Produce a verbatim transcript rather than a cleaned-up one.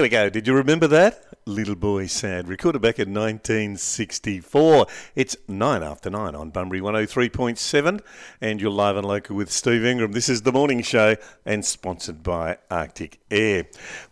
There we go. Did you remember that? Little Boy Sad, recorded back in nineteen sixty-four. It's nine after nine on Bunbury one oh three point seven, and you're live and local with Steve Ingram. This is The Morning Show and sponsored by Arctic Air.